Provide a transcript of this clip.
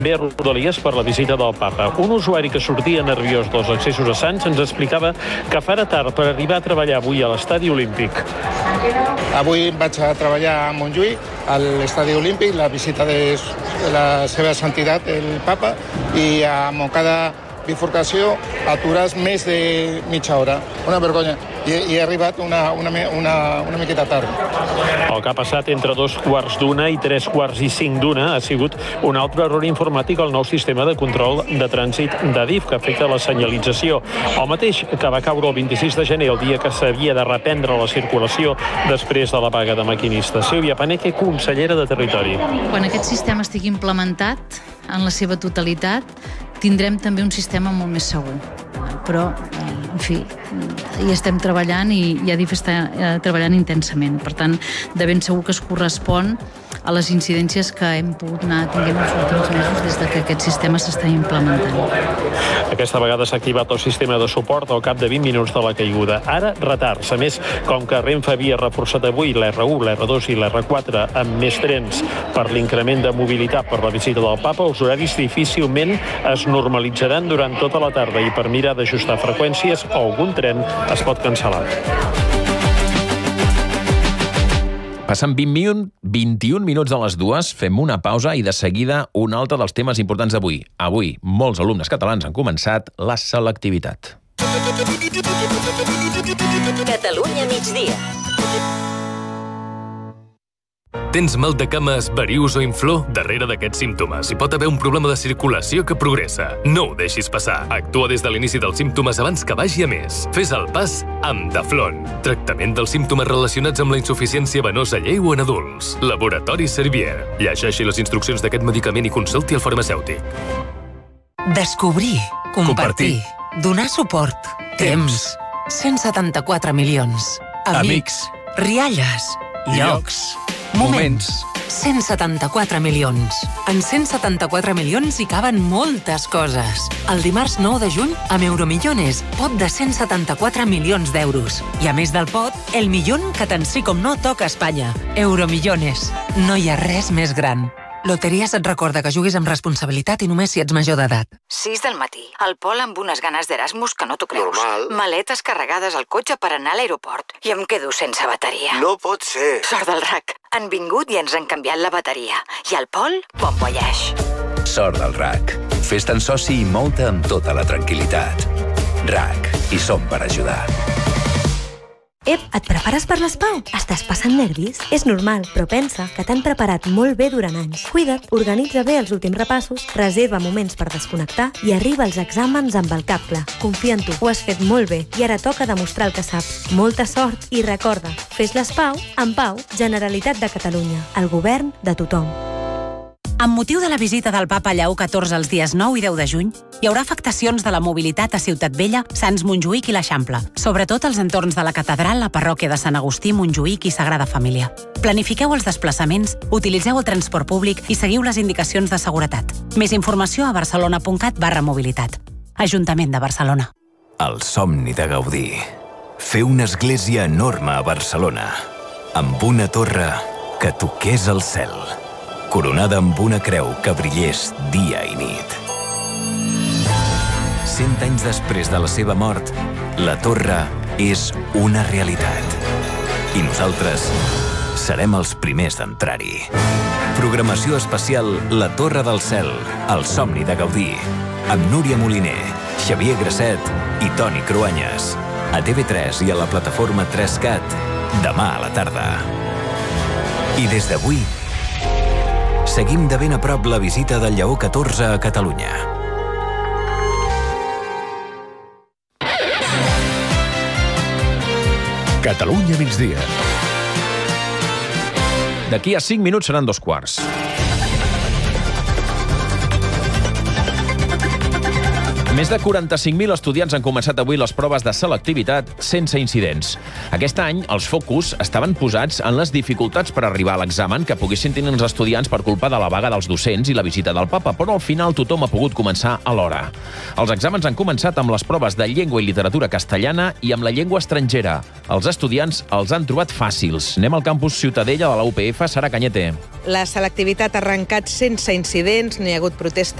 Bé, Rodalies per la visita del papa. Un usuari que sortia nerviós dels accessos a Sants ens explicava que farà tard per arribar a treballar avui a l'Estadi Olímpic. Avui vaig a treballar a Montjuïc, a l'Estadi Olímpic, la visita de la seva santitat, el papa, i a Montcada bifurcació atures més de mitja hora. Una vergonya. I he arribat una miqueta tard. El que ha passat entre 2:15 i 3:45 ha sigut un altre error informàtic al nou sistema de control de trànsit d'Adif, que afecta la senyalització. El mateix que va caure el 26 de gener, el dia que s'havia de reprendre la circulació després de la vaga de maquinistes. Sílvia Paneque, consellera de Territori. Quan aquest sistema estigui implementat en la seva totalitat, tindrem també un sistema molt més segur. Però, en fi, hi estem treballant i Adif està treballant intensament. Per tant, de ben segur que es correspon a les incidències que hem pogut anar tenint els últims mesos des que aquest sistema s'està implementant. Aquesta vegada s'ha activat el sistema de suport al cap de 20 minuts de la caiguda. Ara, retards. A més, com que Renfe havia reforçat avui l'R1, l'R2 i l'R4 amb més trens per l'increment de mobilitat per la visita del papa, els horaris difícilment es normalitzaran durant tota la tarda i per mirar d'ajustar freqüències algun tren es pot cancel·lar. Passen 21 minuts de les 2, fem una pausa i de seguida un altre dels temes importants d'avui. Avui, molts alumnes catalans han començat la selectivitat. Catalunya migdia. Tens mal de cames, varius o inflor? Darrere d'aquests símptomes hi pot haver un problema de circulació que progressa. No ho deixis passar. Actua des de l'inici dels símptomes abans que vagi a més. Fes el pas amb Daflon. Tractament dels símptomes relacionats amb la insuficiència venosa lleu en adults. Laboratori Servier. Llegeixi les instruccions d'aquest medicament i consulti el farmacèutic. Descobrir, compartir, donar suport, temps, 174 milions, amics, rialles, llocs, moments. 174 milions. En 174 milions hi caben moltes coses. El dimarts 9 de juny, amb Euromillones, pot de 174 milions d'euros. I a més del pot, el millón que tant sí com no toca a Espanya. Euromillones. No hi ha res més gran. Loteries et recorda que juguis amb responsabilitat i només si ets major d'edat. 6 del matí. El Pol amb unes ganes d'Erasmus que no t'ho creus. Normal. Maletes carregades al cotxe per anar a l'aeroport. I em quedo sense bateria. No pot ser. Sort del RAC. Han vingut i ens han canviat la bateria. I el Pol, bon voyage. Sort del RAC. Fes-te'n soci i mou-te amb tota la tranquil·litat. RAC. Hi som per ajudar. Ep, et prepares per les Pau? Estàs passant nervis? És normal, però pensa que t'han preparat molt bé durant anys. Cuida't, organitza bé els últims repassos, reserva moments per desconnectar i arriba als exàmens amb el cap clar. Confia en tu, ho has fet molt bé i ara toca demostrar el que saps. Molta sort i recorda, fes les Pau amb Pau, Generalitat de Catalunya, el govern de tothom. Amb motiu de la visita del papa Lleó XIV els dies 9 i 10 de juny, hi haurà afectacions de la mobilitat a Ciutat Vella, Sants Montjuïc i l'Eixample, sobretot als entorns de la catedral, la parròquia de Sant Agustí, Montjuïc i Sagrada Família. Planifiqueu els desplaçaments, utilitzeu el transport públic i seguiu les indicacions de seguretat. Més informació a barcelona.cat/mobilitat. Ajuntament de Barcelona. El somni de Gaudí. Fer una església enorme a Barcelona, amb una torre que toqués el cel, coronada amb una creu que brillés dia i nit. 100 anys després de la seva mort, la torre és una realitat. I nosaltres serem els primers d'entrar-hi. Programació especial La Torre del Cel, el somni de Gaudí, amb Núria Moliner, Xavier Grasset i Toni Cruanyes. A TV3 i a la plataforma 3CAT, demà a la tarda. I des d'avui, seguim de ben a prop la visita del Lleó XIV a Catalunya. Catalunya migdia. D'aquí a 5 minuts seran 2:15. Més de 45.000 estudiants han començat avui les proves de selectivitat sense incidents. Aquest any, els focus estaven posats en les dificultats per arribar a l'examen que poguessin tenir els estudiants per culpa de la vaga dels docents i la visita del papa, però al final tothom ha pogut començar a l'hora. Els exàmens han començat amb les proves de llengua i literatura castellana i amb la llengua estrangera. Els estudiants els han trobat fàcils. Anem al campus Ciutadella de la UPF, Sara Cañete. La selectivitat ha arrencat sense incidents, no hi ha hagut protestes